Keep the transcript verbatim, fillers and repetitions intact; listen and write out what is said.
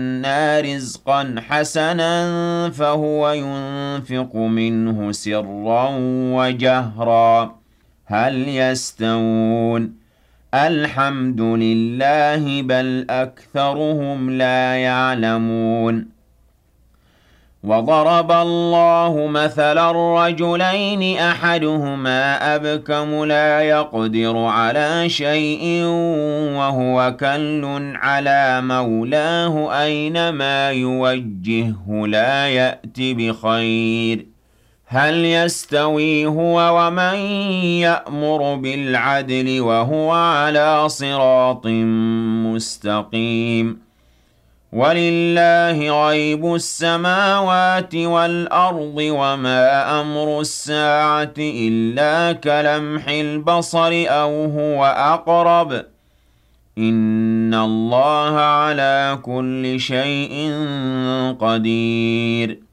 رزقا حسنا فهو ينفق منه سرا وجهرا هل يستوون الحمد لله بل أكثرهم لا يعلمون وضرب الله مثلا رجلين أحدهما أبكم لا يقدر على شيء وهو كل على مولاه أينما يوجهه لا يأت بخير هل يستوي هو ومن يأمر بالعدل وهو على صراط مستقيم ولله غيب السماوات والأرض وما أمر الساعة إلا كلمح البصر أو هو أقرب إن الله على كل شيء قدير